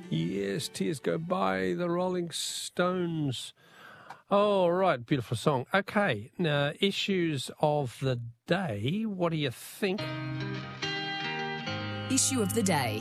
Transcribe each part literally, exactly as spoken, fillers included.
Yes, Tears Go By, the Rolling Stones. Oh, right, beautiful song. Okay, now, issues of the day. What do you think? Issue of the day.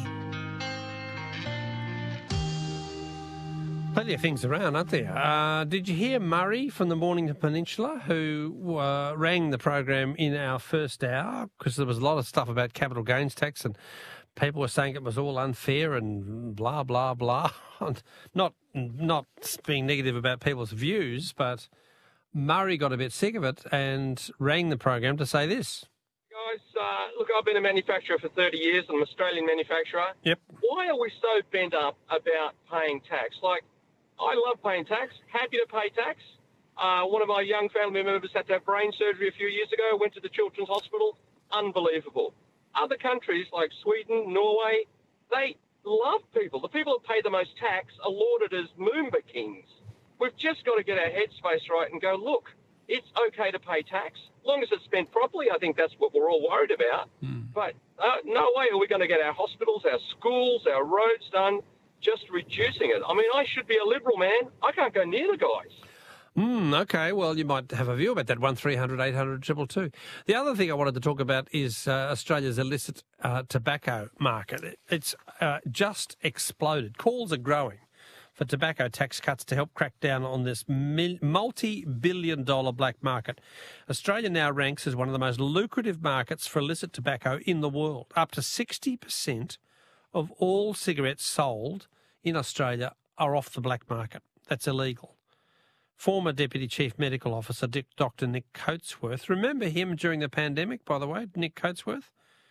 Plenty of things around, aren't there? Uh, did you hear Murray from the Mornington Peninsula, who uh, rang the program in our first hour because there was a lot of stuff about capital gains tax and people were saying it was all unfair and blah, blah, blah. not, not being negative about people's views, but Murray got a bit sick of it and rang the program to say this. Guys, uh, look, I've been a manufacturer for thirty years. I'm an Australian manufacturer. Yep. Why are we so bent up about paying tax? Like, I love paying tax, happy to pay tax. Uh, one of my young family members had to have brain surgery a few years ago, went to the Children's Hospital. Unbelievable. Other countries like Sweden, Norway, they love people. The people that pay the most tax are lauded as Moomba kings. We've just got to get our headspace right and go, look, it's okay to pay tax. As long as it's spent properly, I think that's what we're all worried about. Mm. But uh, no way are we going to get our hospitals, our schools, our roads done just reducing it. I mean, I should be a Liberal, man. I can't go near the guys. Mm, okay, well, you might have a view about that, one three hundred eight hundred two two two. The other thing I wanted to talk about is uh, Australia's illicit uh, tobacco market. It, it's uh, just exploded. Calls are growing for tobacco tax cuts to help crack down on this mil- multi-billion dollar black market. Australia now ranks as one of the most lucrative markets for illicit tobacco in the world. Up to sixty percent of all cigarettes sold in Australia are off the black market. That's illegal. Former Deputy Chief Medical Officer Doctor Nick Coatsworth. Remember him during the pandemic, by the way, Nick Coatsworth?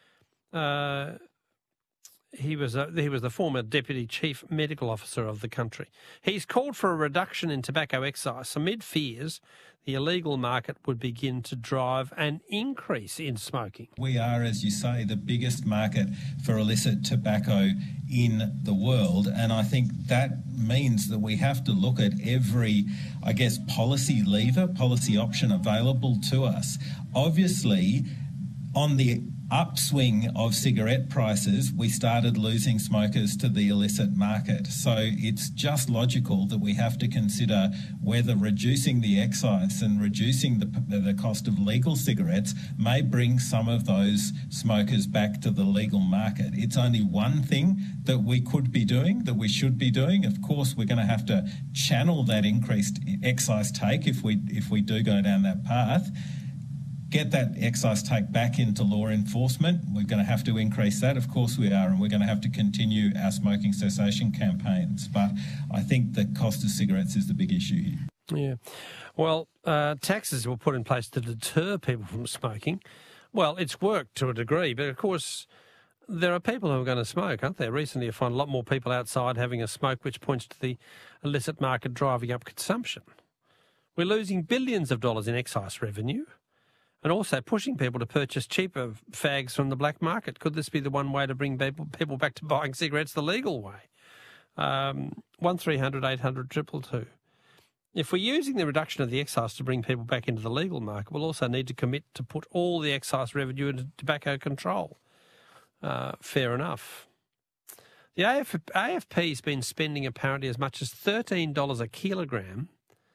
Uh, he was a, he was the former Deputy Chief Medical Officer of the country. He's called for a reduction in tobacco excise amid fears the illegal market would begin to drive an increase in smoking. We are, as you say, the biggest market for illicit tobacco in the world, and I think that means that we have to look at every, I guess, policy lever, policy option available to us. Obviously, on the upswing of cigarette prices, we started losing smokers to the illicit market. So it's just logical that we have to consider whether reducing the excise and reducing the, the cost of legal cigarettes may bring some of those smokers back to the legal market. It's only one thing that we could be doing, that we should be doing. Of course, we're going to have to channel that increased excise take if we if we do go down that path. Get that excise take back into law enforcement. We're going to have to increase that. Of course we are, and we're going to have to continue our smoking cessation campaigns. But I think the cost of cigarettes is the big issue here. Yeah. Well, uh, taxes were put in place to deter people from smoking. Well, it's worked to a degree, but of course there are people who are going to smoke, aren't there? Recently, I find a lot more people outside having a smoke, which points to the illicit market driving up consumption. We're losing billions of dollars in excise revenue, and also pushing people to purchase cheaper fags from the black market. Could this be the one way to bring people, people back to buying cigarettes the legal way? Um, one three hundred eight hundred two two two. If we're using the reduction of the excise to bring people back into the legal market, we'll also need to commit to put all the excise revenue into tobacco control. Uh, fair enough. The A F, A F P's been spending apparently as much as thirteen dollars a kilogram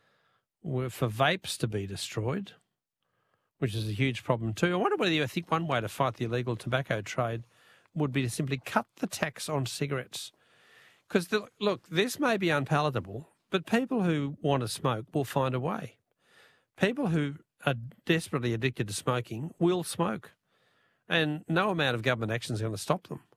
for vapes to be destroyed, which is a huge problem too. I wonder whether you think one way to fight the illegal tobacco trade would be to simply cut the tax on cigarettes. Because, look, this may be unpalatable, but people who want to smoke will find a way. People who are desperately addicted to smoking will smoke, and no amount of government action is going to stop them.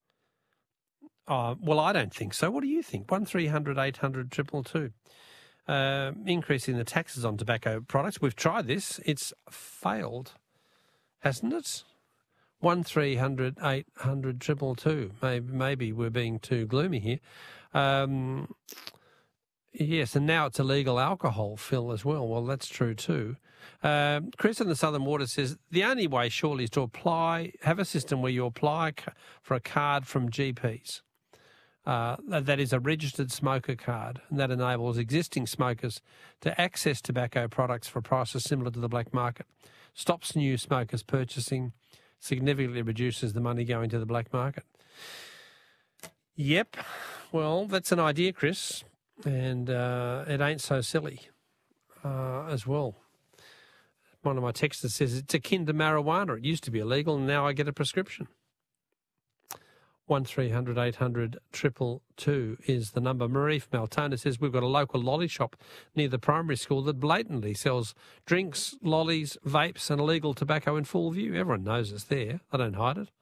Uh, well, I don't think so. What do you think? one three hundred eight hundred two two two. Uh, increasing the taxes on tobacco products. We've tried this. It's failed, hasn't it? one three hundred eight hundred two two two. Maybe, maybe we're being too gloomy here. Um, yes, and now it's illegal alcohol, Phil, as well. Well, that's true too. Uh, Chris in the Southern Water says, the only way surely is to apply, have a system where you apply for a card from G Ps. Uh, that is a registered smoker card, and that enables existing smokers to access tobacco products for prices similar to the black market, stops new smokers purchasing, significantly reduces the money going to the black market. Yep, Well, that's an idea, Chris, and uh, it ain't so silly uh, as well. One of my texters says it's akin to marijuana. It used to be illegal, and now I get a prescription. one three hundred eight hundred two two two is the number. Marie from Altona says we've got a local lolly shop near the primary school that blatantly sells drinks, lollies, vapes and illegal tobacco in full view. Everyone knows it's there. They don't hide it.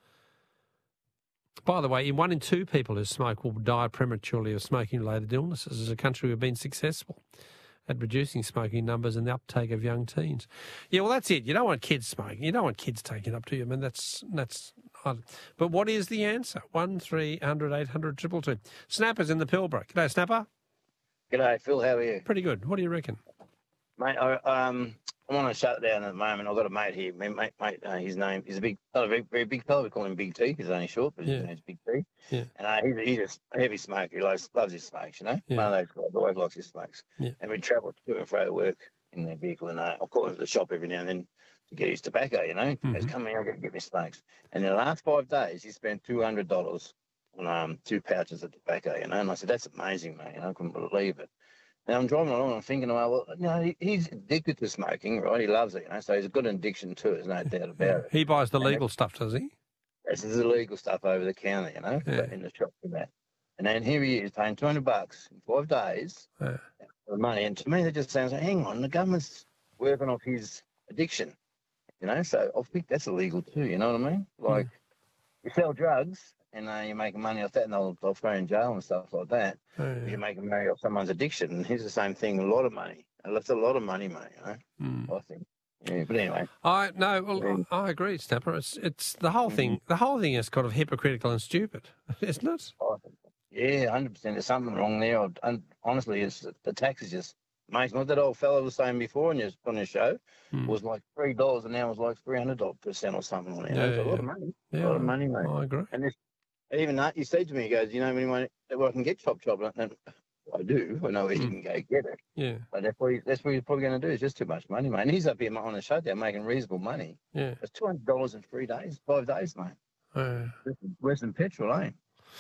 By the way, in one in two people who smoke will die prematurely of smoking-related illnesses. As a country, we've been successful at reducing smoking numbers and the uptake of young teens. Yeah, well, that's it. You don't want kids smoking. You don't want kids taking it up to you. I mean, that's that's. But what is the answer? One three hundred eight hundred two two two. Snapper's in the Pilbara. G'day, Snapper. G'day, Phil. How are you? Pretty good. What do you reckon? Mate, I, um, I'm on a shutdown at the moment. I've got a mate here. Mate, mate, mate uh, his name, he's a big, not a very, very big fella. We call him Big T. He's only short, but Yeah. his name's Big T. Yeah. And uh, he's, he's a heavy smoker. He loves, loves his smokes, you know? Yeah. One of those guys always likes his smokes. Yeah. And we travel to and fro to work in their vehicle. And uh, I'll call him to the shop every now and then to get his tobacco, you know? He goes, come here, I'll get, get me smokes. And in the last five days, he spent two hundred dollars on um, two pouches of tobacco, you know? And I said, that's amazing, mate. You know, I couldn't believe it. Now I'm driving along and I'm thinking, oh, well, you know, he, he's addicted to smoking, right? He loves it, you know, so he's a good addiction too, there's no doubt about it. He buys the legal stuff, does he? This is illegal stuff over the counter, you know, Yeah. in the shop for that. And then here he is paying two hundred bucks in five days Yeah. for money. And to me, that just sounds like, hang on, the government's working off his addiction, you know, so I think that's illegal too, you know what I mean? Like, you sell drugs and uh, you're making money off that and they'll, they'll throw you in jail and stuff like that. Yeah. You're making money off someone's addiction. And here's the same thing, a lot of money. That's a lot of money, mate, you know, Mm. I think. Yeah, but anyway. I no, well, Yeah. I agree, Snapper. It's it's the whole thing. The whole thing is kind of hypocritical and stupid, isn't it? I think- Yeah, one hundred percent. There's something wrong there. I- And honestly, it's the tax is just amazing. What that old fellow was saying before on your, on your show Mm. was like three dollars and now it's like three hundred dollars percent or something. On it. Yeah, It's a yeah. lot of money. Yeah, a lot of money, mate. I agree. And this, even that, he said to me, he goes, you know, anyone that I can get chop chop, and I do. I know where he Mm. can go get it. Yeah, But that's what, he, that's what he's probably going to do. It's just too much money, mate. And he's up here on the shutdown making reasonable money. yeah. It's two hundred dollars in three days, five days, mate. Uh, Worse than petrol, eh?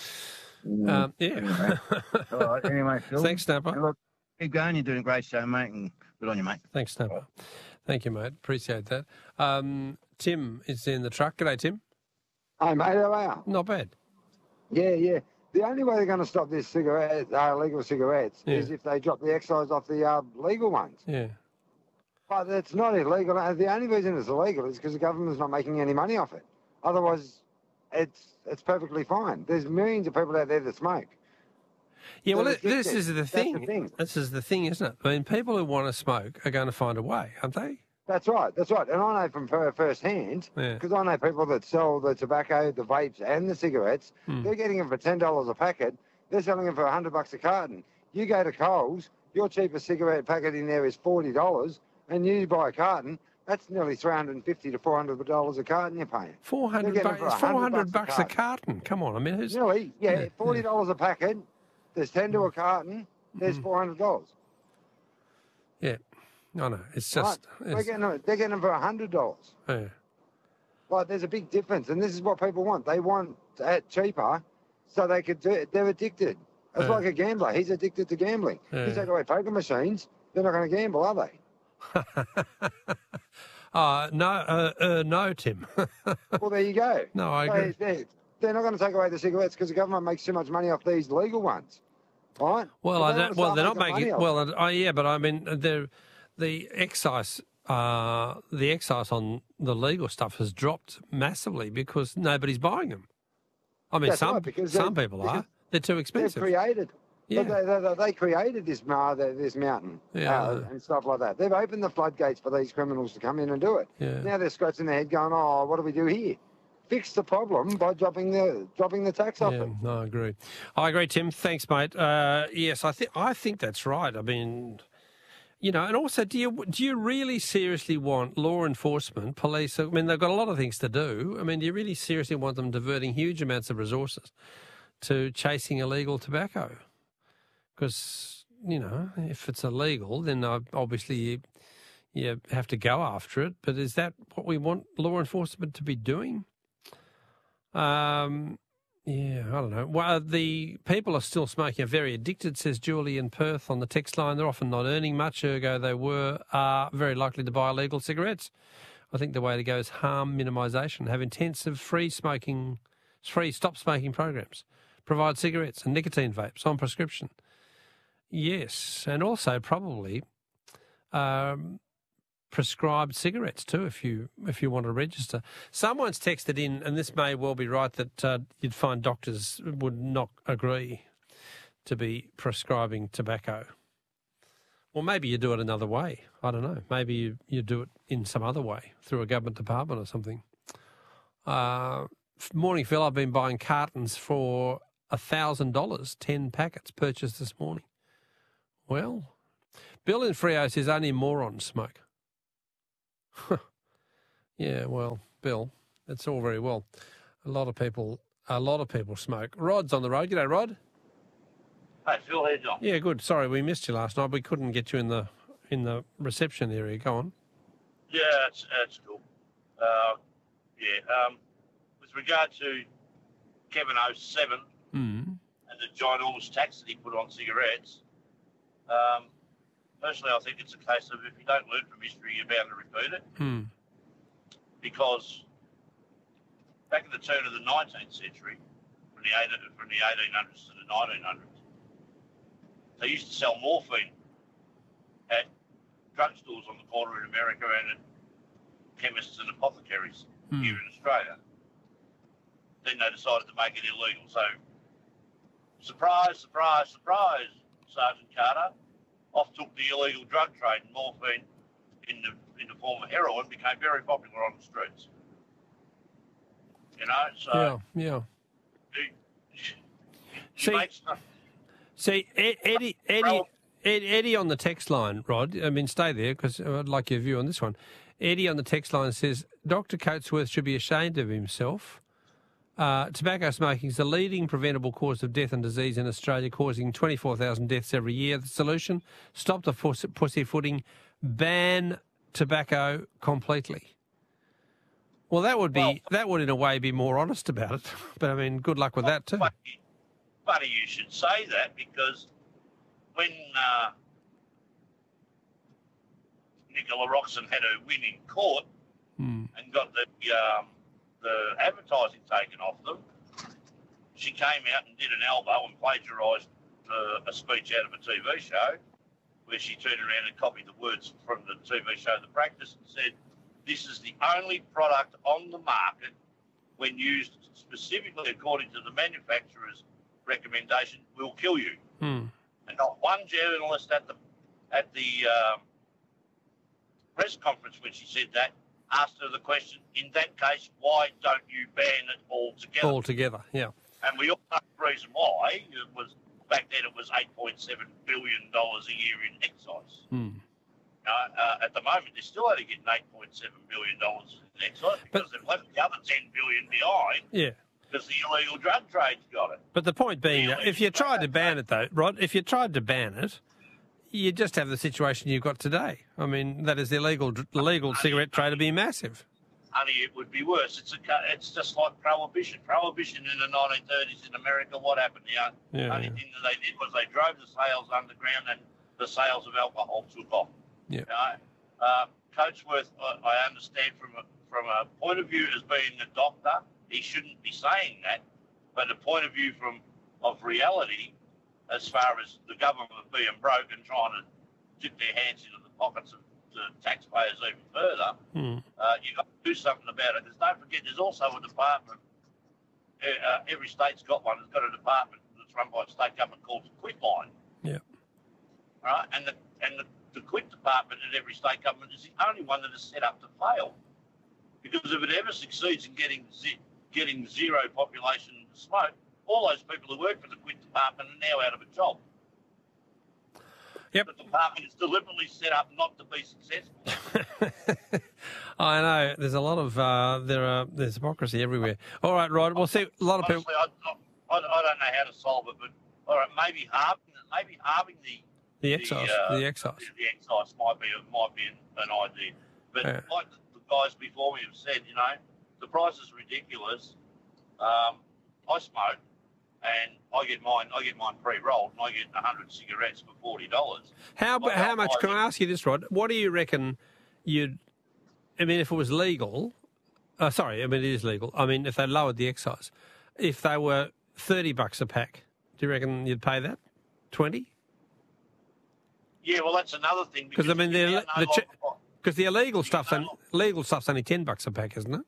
Mm. um, yeah. Anyway. All right. Anyway, Phil. Thanks, Snapper. Look, keep going. You're doing a great show, mate, and good on you, mate. Thanks, Snapper. Thank you, mate. Appreciate that. Um, Tim is in the truck. G'day, Tim. Hey, mate, how are Not bad. you? Yeah, yeah. The only way they're going to stop this cigarette, uh, illegal cigarettes Yeah. is if they drop the excise off the uh, legal ones. Yeah. But it's not illegal. Uh, The only reason it's illegal is because the government's not making any money off it. Otherwise, it's it's perfectly fine. There's millions of people out there that smoke. Yeah, well, So th- this addicted. is the That's thing. the thing. This is the thing, isn't it? I mean, people who want to smoke are going to find a way, aren't they? That's right. That's right. And I know from fir- first hand, Yeah. because I know people that sell the tobacco, the vapes, and the cigarettes. Hmm. They're getting them for ten dollars a packet. They're selling them for a hundred bucks a carton. You go to Coles, your cheapest cigarette packet in there is forty dollars, and you buy a carton. That's nearly three hundred and fifty to four hundred dollars a carton you're paying. Four hundred They're getting bucks. it for Four hundred bucks bucks a a carton. Come on, I mean, who's? Nearly, yeah, Yeah, forty dollars a packet. There's ten to a carton. There's Mm-hmm. four hundred dollars. Yeah, I know. It's Right? just. They're It's, getting them, they're getting them for a hundred dollars. yeah. Like, there's a big difference, and this is what people want. They want it cheaper, so they could do it. They're addicted. It's Yeah. like a gambler. He's addicted to gambling. Yeah. You take away poker machines, they're not going to gamble, are they? uh, no, uh, uh, no, Tim. Well, there you go. No, I So agree. They're, they're not going to take away the cigarettes because the government makes too much money off these legal ones, right? Well, If I they don't, wanna well, start they're not making making. money Well, off uh, yeah, but I mean, the the excise, uh, the excise on the legal stuff has dropped massively because nobody's buying them. I mean, That's some right, because some they- people are. because They're too they've expensive. created. Yeah. But they, they, they created this uh, this mountain Yeah. uh, and stuff like that. They've opened the floodgates for these criminals to come in and do it. Yeah. Now they're scratching their head, going, "Oh, what do we do here?" Fix the problem by dropping the dropping the tax off Yeah, it. no, I agree. I agree, Tim. Thanks, mate. Uh, yes, I think I think that's right. I mean, you know, and also, do you do you really seriously want law enforcement, police? I mean, they've got a lot of things to do. I mean, do you really seriously want them diverting huge amounts of resources to chasing illegal tobacco? Because, you know, if it's illegal, then uh, obviously you, you have to go after it. But is that what we want law enforcement to be doing? Um, Yeah, I don't know. Well, the people are still smoking, are very addicted, says Julie in Perth on the text line. They're often not earning much, ergo they were are very likely to buy illegal cigarettes. I think the way to go is harm minimisation. Have intensive free smoking, free stop smoking programs. Provide cigarettes and nicotine vapes on prescription. Yes, and also probably um, prescribed cigarettes too, if you if you want to register. Someone's texted in, and this may well be right, that uh, you'd find doctors would not agree to be prescribing tobacco. Well, maybe you do it another way. I don't know. Maybe you, you do it in some other way, through a government department or something. Uh, morning, Phil, I've been buying cartons for one thousand dollars, ten packets purchased this morning. Well, Bill in Freo says only morons smoke. Yeah, well, Bill, it's all very well. A lot of people, a lot of people smoke. Rod's on the road. G'day, Rod. Hey, Phil, how you doing? Yeah, good. Sorry, we missed you last night. We couldn't get you in the in the reception area. Go on. Yeah, that's, that's cool. Uh, yeah, um, with regard to Kevin oh seven Mm. and the ginormous tax that he put on cigarettes, um, personally, I think it's a case of if you don't learn from history, you're bound to repeat it. Mm. Because back in the turn of the nineteenth century, from the, from the eighteen hundreds to the nineteen hundreds, they used to sell morphine at drugstores on the corner in America and at chemists and apothecaries Mm. here in Australia. Then they decided to make it illegal. So, surprise, surprise, surprise, Sergeant Carter. Off took the illegal drug trade, and morphine in the in the form of heroin became very popular on the streets. You know, so Yeah, yeah. he, he See- makes See, Ed- Eddie, Eddie, Ed- Eddie on the text line, Rod. I mean, stay there because I'd like your view on this one. Eddie on the text line says Doctor Coatsworth should be ashamed of himself. Uh, tobacco smoking is the leading preventable cause of death and disease in Australia, causing twenty-four thousand deaths every year. The solution: stop the puss- pussyfooting, ban tobacco completely. Well, that would be Well- that would in a way be more honest about it. But I mean, good luck with that too. Funny, funny you should say that, because when uh, Nicola Roxon had her win in court Hmm. and got the um, the advertising taken off them, she came out and did an elbow and plagiarised uh, a speech out of a T V show, where she turned around and copied the words from the T V show The Practice and said, "This is the only product on the market when used specifically according to the manufacturer's recommendation will kill you." Hmm. And not one journalist at the at the um, press conference when she said that asked her the question, in that case, why don't you ban it altogether? Altogether, yeah. And we all know the reason why. It was back then it was eight point seven billion dollars a year in excise. Hmm. Uh, uh, at the moment, they're still only getting eight point seven billion dollars in excise because But- they've left the other ten billion dollars behind Yeah. because the illegal drug trade's got it. But the point being, that if you tried to ban it, though, Rod, if you tried to ban it, you just have the situation you've got today. I mean, that is the illegal, illegal cigarette trade to be massive. Only it would be worse. It's a, cu- it's just like prohibition. Prohibition in the nineteen thirties in America. What happened? The Yeah, only yeah. thing that they did was they drove the sales underground, and the sales of alcohol took off. Yeah. You know? uh, Coatsworth, I, I understand from a, from a point of view as being a doctor, he shouldn't be saying that. But a point of view from of reality, as far as the government being broke and trying to dip their hands into the pockets of the taxpayers even further, Hmm. uh, you've got to do something about it. Because don't forget, there's also a department, uh, every state's got one, it's got a department that's run by a state government called the Quit Line. Yeah. Right? And the and the, the Quit department in every state government is the only one that is set up to fail. Because if it ever succeeds in getting ze- getting zero population to smoke, all those people who work for the Quit department are now out of a job. Yep. The department is deliberately set up not to be successful. I know. There's a lot of uh, there are there's hypocrisy everywhere. All right, Rod. Well, see, a lot of people. Honestly, I, I, I don't know how to solve it, but all right, maybe halving, maybe halving the The excise, uh, the excise. the excise might be might be an, an idea. But Yeah. like the, the guys before me have said, you know, the price is ridiculous. Um, I smoke, and I get mine. I get mine pre-rolled, and I get a hundred cigarettes for forty dollars. How I how don't much? buy Can I them. ask you this, Rod? What do you reckon you'd? I mean, if it was legal, uh, sorry, I mean it is legal. I mean, if they lowered the excise, if they were thirty bucks a pack, do you reckon you'd pay that? Twenty? Yeah, well, that's another thing. Because I mean, you the now the no ch- longer- because the illegal stuff's no only, longer- legal stuff's only ten bucks a pack, isn't it?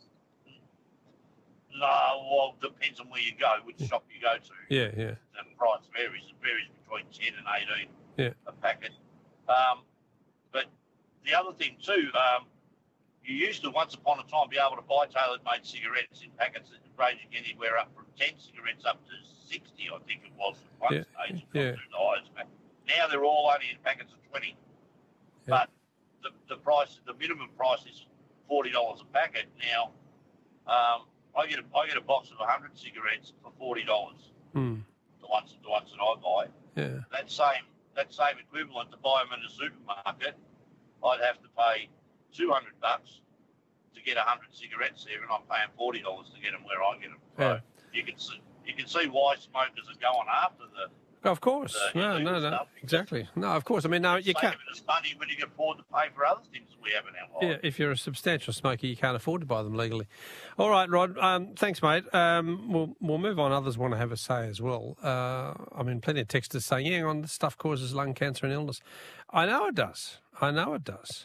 No, well, depends on where you go, which shop you go to. Yeah, yeah, And the price varies. It varies between ten and eighteen yeah. a packet. Um, but the other thing too, um, you used to once upon a time be able to buy tailor-made cigarettes in packets that ranging anywhere up from ten cigarettes up to sixty, I think it was at one Yeah, stage. yeah. The highest. Now they're all only in packets of twenty. Yeah. But the, the price, the minimum price is forty dollars a packet. Now, um, I get a, I get a box of one hundred cigarettes for forty dollars. Hmm. The ones, the ones that I buy. Yeah. That same, that same equivalent to buy them in a supermarket, I'd have to pay two hundred bucks to get one hundred cigarettes there, and I'm paying forty dollars to get them where I get them. So Yeah. you can see, you can see why smokers are going after the. Of course. the No, illegal no, no. stuff. Exactly. No, of course. I mean, no, you Save can't. it as money when you can afford to pay for other things we have in our Yeah, life. if you're a substantial smoker, you can't afford to buy them legally. All right, Rod. Um, thanks, mate. Um, we'll we'll move on. Others want to have a say as well. Uh, I mean, plenty of texters saying, "Yeah, on this stuff causes lung cancer and illness." I know it does. I know it does.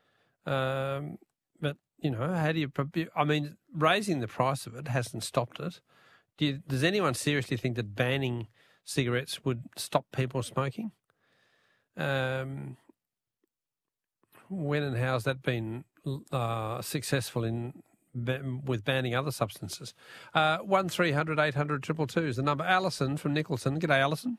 Um, but you know, how do you? I mean, raising the price of it hasn't stopped it. Do you, does anyone seriously think that banning cigarettes would stop people smoking? Um, when and how has that been uh, successful in with banning other substances? Uh, one three hundred eight hundred triple two is the number. Alison from Nicholson. G'day, Alison.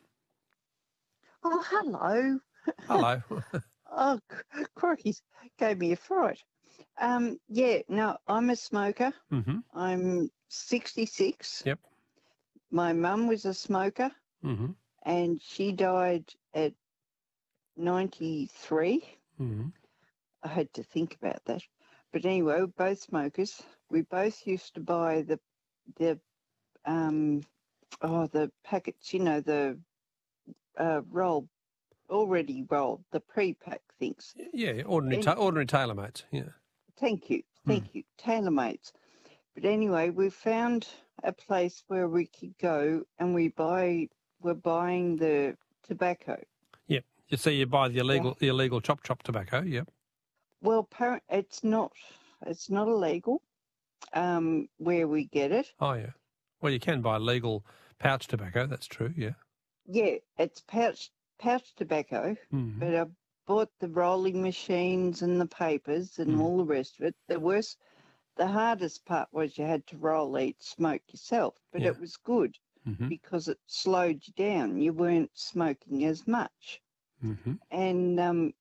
Oh, hello. Hello. Oh, Corky's gave me a fright. Um, yeah, no, I'm a smoker. mm-hmm. I'm sixty-six. Yep. My mum was a smoker, Mm-hmm. and she died at ninety-three. Mm-hmm. I had to think about that. But anyway, we're both smokers. We both used to buy the the um oh the packets, you know, the uh, roll already rolled, the pre-pack things. Yeah, ordinary And- ta- ordinary tailor-mates. Yeah. Thank you, thank you, tailor-mates. But anyway, we found a place where we could go, and we buy. We're buying the tobacco. Yep. You see, you buy the illegal the illegal chop chop tobacco. Yep. Well, par- it's not. It's not illegal. Um, where we get it. Oh yeah. Well, you can buy legal pouch tobacco. That's true. Yeah. Yeah, it's pouch pouch tobacco. Mm-hmm. But I bought the rolling machines and the papers and Mm. all the rest of it. The worst, the hardest part was you had to roll, eat, smoke yourself. But Yeah. it was good Mm-hmm. because it slowed you down. You weren't smoking as much. Mm-hmm. And, um,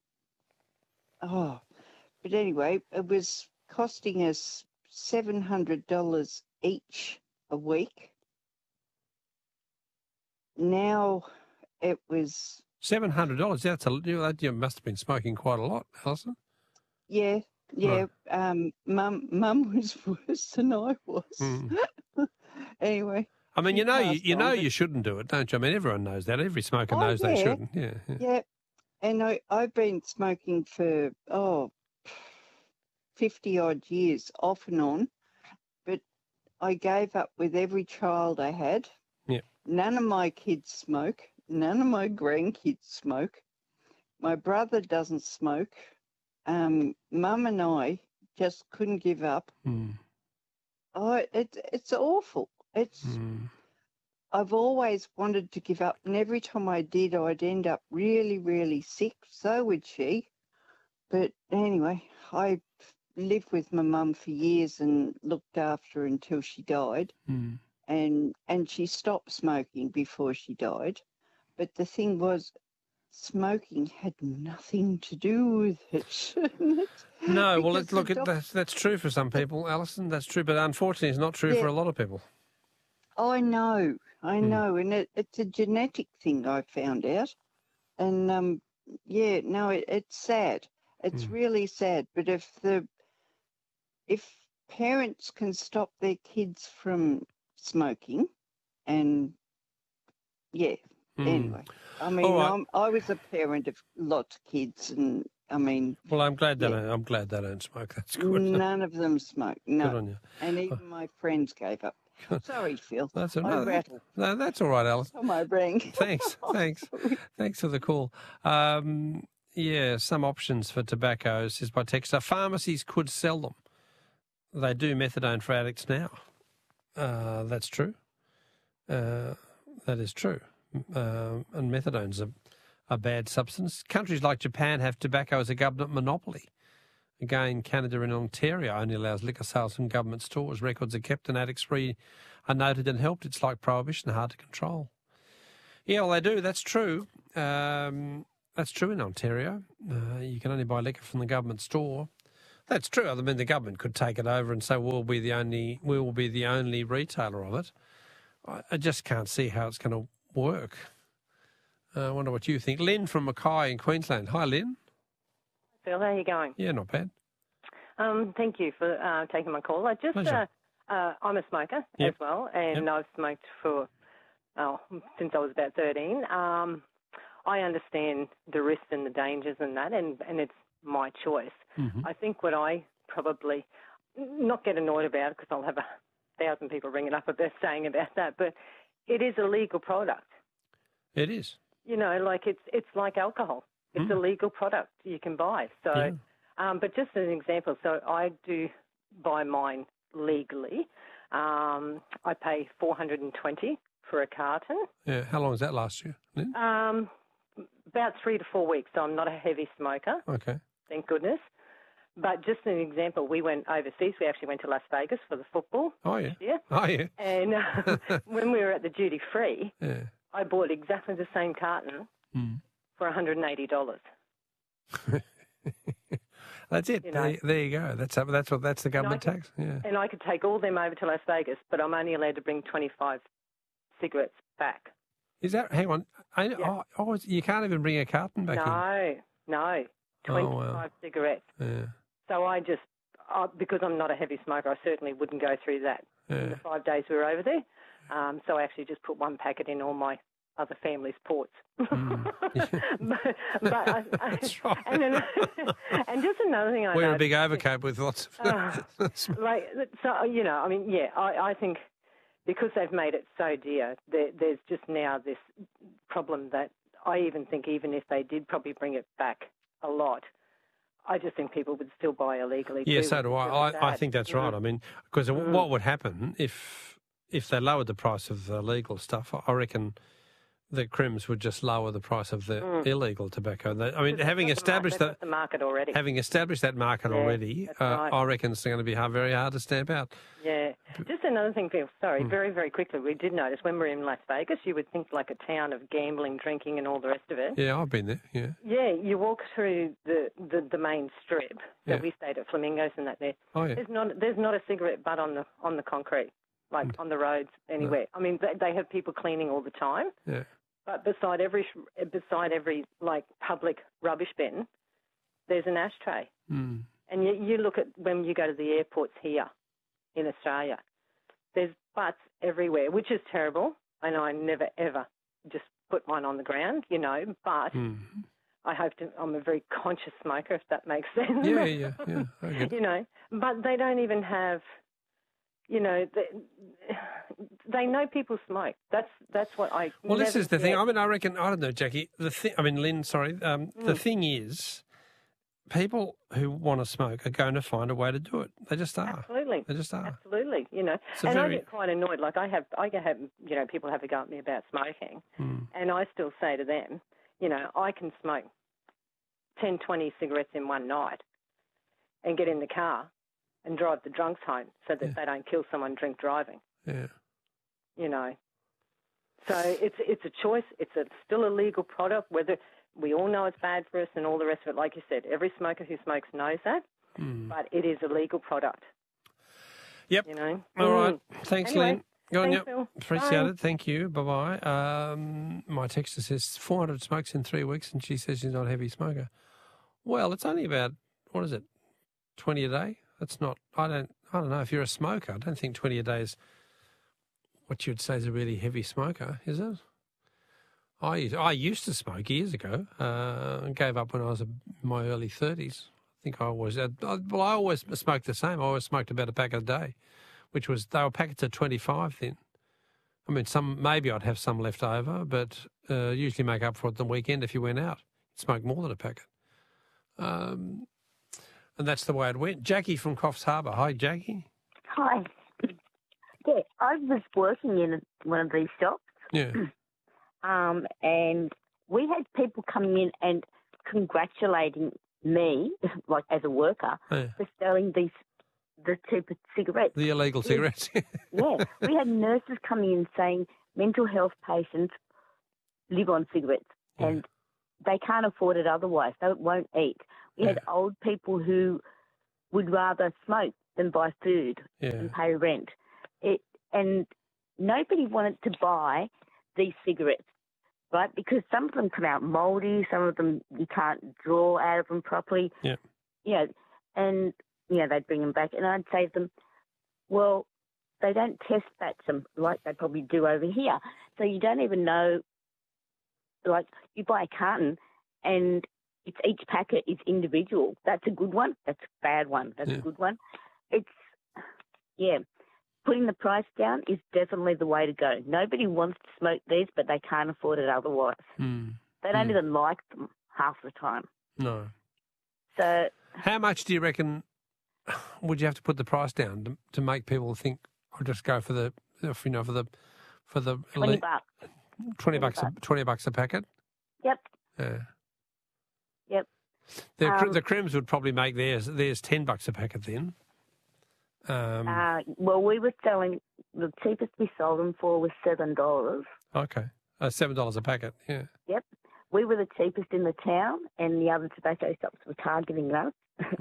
oh, but anyway, it was costing us seven hundred dollars each a week. Now it was, Seven hundred dollars. That's a you, know, you must have been smoking quite a lot, Alison. yeah, yeah, um, mum, mum was worse than I was. Mm. Anyway, I mean, She you know, you, passed you on, know, but- you shouldn't do it, don't you? I mean, everyone knows that. Every smoker Oh, knows they yeah. shouldn't. Yeah. yeah. yeah, and I, I've been smoking for, oh, fifty odd years, off and on, but I gave up with every child I had. Yeah. None of my kids smoke. None of my grandkids smoke. My brother doesn't smoke. Um, Mum and I just couldn't give up. Mm. Oh, it, it's awful. It's. Mm. I've always wanted to give up, and every time I did, I'd end up really, really sick. So would she. But anyway, I lived with my mum for years and looked after her until she died, Mm. and and she stopped smoking before she died. But the thing was, smoking had nothing to do with it. No, well, Because it, look, the it, doc- that's, that's true for some people, Alison. That's true, but unfortunately, it's not true Yeah. for a lot of people. I know, I Hmm. know, and it, it's a genetic thing I found out, and um, yeah, no, it, it's sad. It's Hmm. really sad. But if the if parents can stop their kids from smoking, and yeah. Mm. Anyway, I mean, All right. I'm, I was a parent of lots of kids, and I mean, Well, I'm glad they yeah. don't, I'm glad they don't smoke. That's good. None of them smoke. No, Good on you. and even my friends gave up. Sorry, Phil. That's all I right. rattle No, that's all right, Alice. on my brain. Thanks, thanks, thanks for the call. Um, yeah, some options for tobacco is by texter. Pharmacies could sell them. They do methadone for addicts now. Uh, that's true. Uh, that is true. Uh, and methadone's a, a bad substance. Countries like Japan have tobacco as a government monopoly. Again, Canada and Ontario only allows liquor sales from government stores. Records are kept and addicts free are noted and helped. It's like prohibition, hard to control. Yeah, well, they do. That's true. Um, that's true in Ontario. Uh, you can only buy liquor from the government store. That's true. I mean, the government could take it over and say we'll be the only we will be the only retailer of it. I, I just can't see how it's going to work. Uh, I wonder what you think. Lynn from Mackay in Queensland. Hi, Lynn. Phil, how are you going? Yeah, not bad. Um, thank you for uh, taking my call. I just, uh, uh, I'm a smoker Yep. as well, and Yep. I've smoked for oh, since I was about thirteen. Um, I understand the risks and the dangers and that, and, and it's my choice. Mm-hmm. I think what I probably not get annoyed about, because I'll have a thousand people ringing up about saying about that, but it is a legal product. It is. You know, like it's it's like alcohol. It's Mm. a legal product you can buy. So, Yeah. um, but just as an example, so I do buy mine legally. Um, I pay four hundred twenty for a carton. Yeah. How long does that last you, Lynn? Um, about three to four weeks. So I'm not a heavy smoker, Okay. thank goodness. But just an example, we went overseas. We actually went to Las Vegas for the football. Oh, yeah. Yeah. Oh, yeah. And uh, when we were at the duty free, Yeah. I bought exactly the same carton Mm. for one hundred eighty dollars. That's it. You know. There, there you go. That's that's what that's the government And I tax. Yeah. And I could take all them over to Las Vegas, but I'm only allowed to bring twenty-five cigarettes back. Is that? Hang on. I, Yeah. oh, oh, you can't even bring a carton back No, no, Oh, wow. twenty-five cigarettes. in. Yeah. So I just, uh, because I'm not a heavy smoker, I certainly wouldn't go through that in Yeah. the five days we were over there. Um, so I actually just put one packet in all my other family's ports. Mm. but but I, I, That's right. and, then, and just another thing I Wear a noticed big is- overcoat with lots of. Uh, like, so, you know, I mean, yeah, I, I think because they've made it so dear, there, there's just now this problem that I even think even if they did probably bring it back a lot, I just think people would still buy illegally. Yeah, too, so which do is I. really I, I sad. think that's Mm. right. I mean, because Mm. what would happen if if they lowered the price of the legal stuff? I reckon the Crims would just lower the price of the Mm. illegal tobacco. They, I mean, They've having got the mar- established they've that. got the market already. Having established that market Yeah, already, that's uh, right. I reckon it's going to be hard, very hard to stamp out. Yeah. Just another thing, Phil, sorry, Mm. very, very quickly, we did notice when we were in Las Vegas, you would think like a town of gambling, drinking and all the rest of it. Yeah, I've been there. Yeah. Yeah, you walk through the, the, the main strip that Yeah. we stayed at Flamingos and that there. Oh yeah. There's not there's not a cigarette butt on the on the concrete, like Mm. on the roads anywhere. I mean, they, they have people cleaning all the time, Yeah. but beside every sh- beside every like public rubbish bin, there's an ashtray. Mm. And you, you look at when you go to the airports here in Australia, there's butts everywhere, which is terrible. And I never ever just put one on the ground, you know. But Mm. I hope to, I'm a very conscious smoker, if that makes sense. Yeah, yeah, yeah. I get it. You know, but they don't even have, you know, they, they know people smoke. That's that's what I. Well, this never is the thing. get. I mean, I reckon. I don't know, Jackie. The thing. I mean, Lynn. Sorry. Um, The Mm. thing is, people who want to smoke are going to find a way to do it. They just are. Absolutely. They just are. Absolutely, you know, It's a and I very- get quite annoyed. Like I have, I have, you know, people have a go at me about smoking, Mm. and I still say to them, you know, I can smoke ten, twenty cigarettes in one night, and get in the car, and drive the drunks home so that Yeah. they don't kill someone drink driving. Yeah. You know, so it's it's a choice. It's a still a legal product. Whether we all know it's bad for us and all the rest of it, like you said, every smoker who smokes knows that, Mm. but it is a legal product. Yep. You know. All right. Mm. Thanks, Anyway, Lynn. Go on, thanks, yep. Phil. Appreciate Bye. it. Thank you. Bye bye. Um, my texter says four hundred smokes in three weeks, and she says she's not a heavy smoker. Well, it's only about what is it, twenty a day? That's not. I don't. I don't know. If you're a smoker, I don't think twenty a day is what you'd say is a really heavy smoker, is it? I I used to smoke years ago. Uh, gave up when I was in my early thirties. I think I always had, well, I always smoked the same. I always smoked about a pack a day, which was, they were packets of twenty-five then. I mean, some maybe I'd have some left over, but uh, usually make up for it the weekend if you went out. Smoke more than a packet. Um, and that's the way it went. Jackie from Coffs Harbour. Hi, Jackie. Hi. Yeah, I was working in one of these shops. Yeah. Um, and we had people coming in and congratulating me, like as a worker, Yeah. for selling these the cheaper cigarettes. The illegal cigarettes. Yeah, we had nurses coming in saying mental health patients live on cigarettes Yeah. and they can't afford it otherwise. They won't eat. We had Yeah. old people who would rather smoke than buy food Yeah. and pay rent. It and nobody wanted to buy these cigarettes, right? Because some of them come out mouldy, some of them you can't draw out of them properly. Yeah. You know, and you know, they'd bring them back, and I'd say to them, well, they don't test batch them like they probably do over here. So you don't even know, like, you buy a carton and it's each packet is individual. That's a good one. That's a bad one. That's Yeah. a good one. It's, yeah, putting the price down is definitely the way to go. Nobody wants to smoke these, but they can't afford it otherwise. Mm. They don't Mm. even like them half the time. No. So How much do you reckon would you have to put the price down to, to make people think, I'll just go for the, you know, for the, for the twenty bucks. twenty bucks, a, twenty bucks a packet? Yep. Yeah. Yep. The, cr- Um, the Crims would probably make theirs, theirs ten bucks a packet then. Um, Uh, well, we were selling, the cheapest we sold them for was seven dollars. okay. Uh, seven dollars a packet, yeah. Yep. We were the cheapest in the town, and the other tobacco shops were targeting us.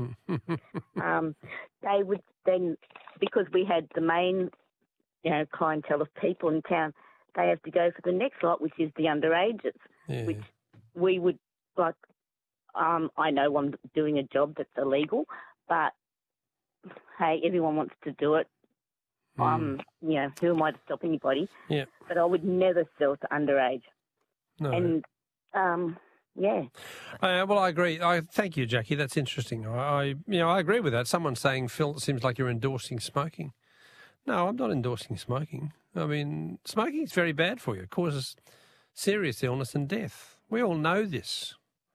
um, they would then, because we had the main, you know, clientele of people in town, they have to go for the next lot, which is the underages, yeah. which we would, like, um, I know I'm doing a job that's illegal, but, hey, everyone wants to do it. Mm. Um, you know, who am I to stop anybody? Yeah. But I would never sell to underage. No. And, um, yeah. Uh, well, I agree. I thank you, Jackie. That's interesting. I, I, you know, I agree with that. Someone saying, Phil, it seems like you're endorsing smoking. No, I'm not endorsing smoking. I mean, smoking is very bad for you. It causes serious illness and death. We all know this.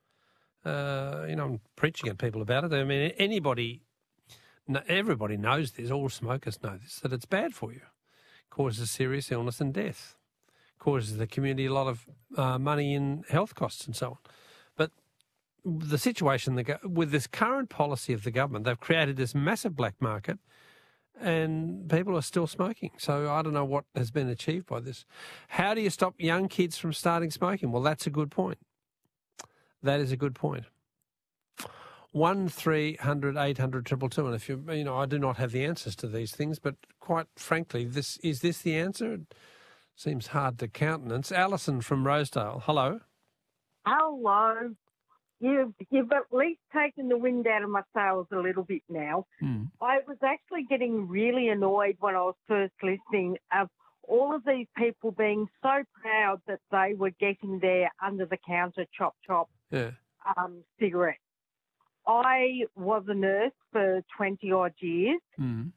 Uh, you know, I'm preaching at people about it. I mean, anybody, everybody knows this. All smokers know this, that it's bad for you. It causes serious illness and death. Causes the community a lot of uh, money in health costs and so on. But the situation the, with this current policy of the government, they've created this massive black market and people are still smoking. So I don't know what has been achieved by this. How do you stop young kids from starting smoking? Well, that's a good point. That is a good point. One three hundred eight hundred two two two. And if you, you know, I do not have the answers to these things, but quite frankly, this is this the answer? It seems hard to countenance. Alison from Rosedale. Hello. Hello. You've, you've at least taken the wind out of my sails a little bit now. Mm. I was actually getting really annoyed when I was first listening of all of these people being so proud that they were getting their under-the-counter chop-chop Yeah. um, cigarettes. I was a nurse for twenty-odd years, Mm.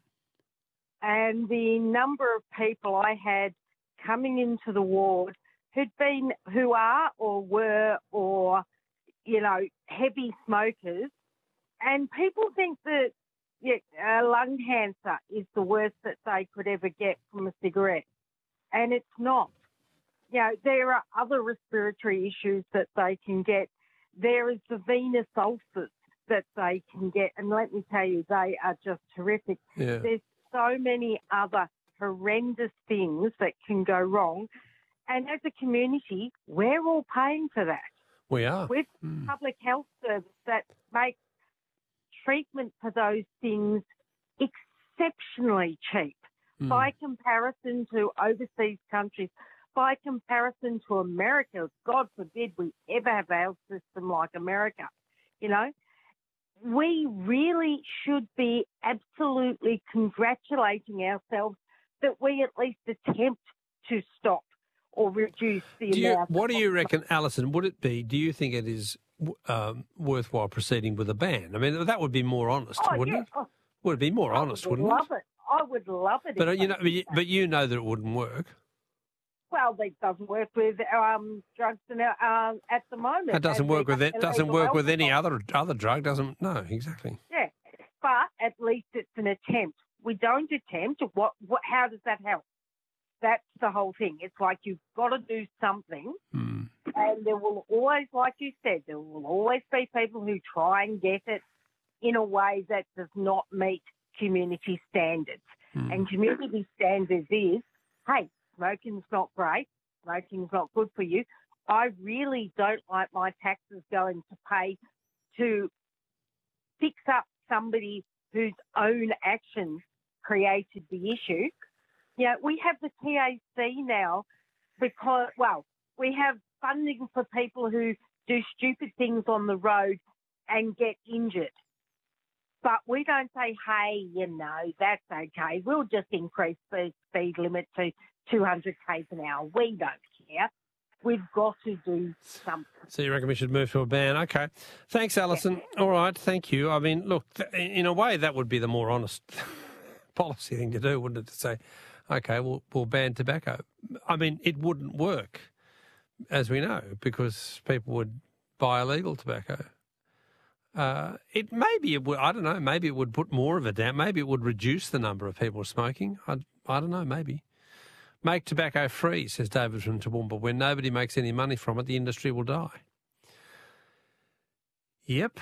and the number of people I had coming into the ward who'd been, who are or were or, you know, heavy smokers, and people think that yeah, uh, lung cancer is the worst that they could ever get from a cigarette, and it's not. You know, there are other respiratory issues that they can get. There is the venous ulcers that they can get, and let me tell you, they are just horrific. Yeah. There's so many other horrendous things that can go wrong, and as a community, we're all paying for that. We are. With Mm. public health service that makes treatment for those things exceptionally cheap Mm. by comparison to overseas countries, by comparison to America. God forbid we ever have a health system like America, you know. We really should be absolutely congratulating ourselves that we at least attempt to stop or reduce the Do you, amount. what do you reckon, Alison, would it be, do you think it is um, worthwhile proceeding with a ban? I mean, that would be more honest, Oh, wouldn't yeah. it? Oh, Would it be more I honest, would wouldn't love it? it. I would love it. But, if you they know, did that. but you know that it wouldn't work. Well, it doesn't work with um, drugs in our, um, at the moment. It doesn't And work the with it. Doesn't illegal work with any alcohol. other other drug. Doesn't no exactly. Yeah, but at least it's an attempt. We don't attempt. What? What? How does that help? That's the whole thing. It's like you've got to do something, Hmm. and there will always, like you said, there will always be people who try and get it in a way that does not meet community standards. Hmm. And community standards is, hey, smoking's not great. Smoking's not good for you. I really don't like my taxes going to pay to fix up somebody whose own actions created the issue. You know, we have the T A C now because, well, we have funding for people who do stupid things on the road and get injured. But we don't say, hey, you know, that's okay. We'll just increase the speed limit to two hundred k's an hour. We don't care. We've got to do something. So you reckon we should move to a ban? Okay. Thanks, Alison. Yeah. All right. Thank you. I mean, look, th- in a way, that would be the more honest policy thing to do, wouldn't it? To say, okay, we'll, we'll ban tobacco. I mean, it wouldn't work, as we know, because people would buy illegal tobacco. Uh, it maybe it would. I don't know. Maybe it would put more of it down. Maybe it would reduce the number of people smoking. I, I don't know. Maybe make tobacco free, says David from Toowoomba. When nobody makes any money from it, the industry will die. Yep,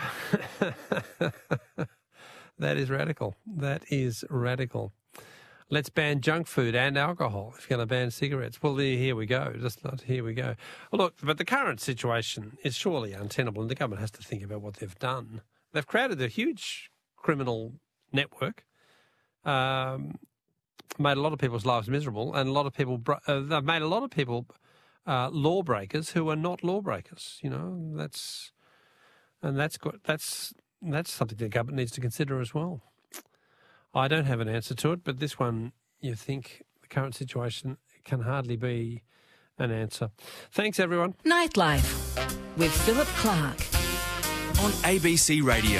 that is radical. That is radical. Let's ban junk food and alcohol if you're going to ban cigarettes. Well, here we go. Just not here we go. Well, look, but the current situation is surely untenable, and the government has to think about what they've done. They've created a huge criminal network, um, made a lot of people's lives miserable, and a lot of people. Uh, they've made a lot of people uh, lawbreakers who are not lawbreakers. You know, that's and that's good. That's that's something the government needs to consider as well. I don't have an answer to it, but this one, you think the current situation can hardly be an answer. Thanks, everyone. Nightlife with Philip Clark on A B C Radio.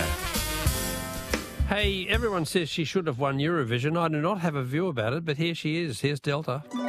Hey, everyone says she should have won Eurovision. I do not have a view about it, but here she is. Here's Delta.